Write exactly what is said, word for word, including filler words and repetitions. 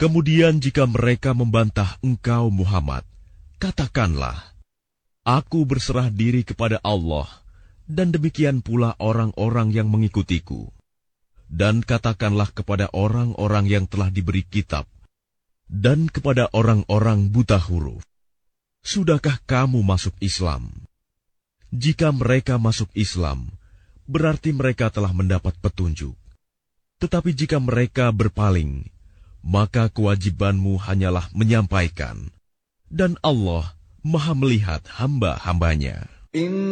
Kemudian jika mereka membantah engkau Muhammad, katakanlah, Aku berserah diri kepada Allah, dan demikian pula orang-orang yang mengikutiku. Dan katakanlah kepada orang-orang yang telah diberi kitab, dan kepada orang-orang buta huruf, Sudahkah kamu masuk Islam? Jika mereka masuk Islam, berarti mereka telah mendapat petunjuk. Tetapi jika mereka berpaling, maka kewajibanmu hanyalah menyampaikan, dan Allah Maha melihat hamba-hambanya.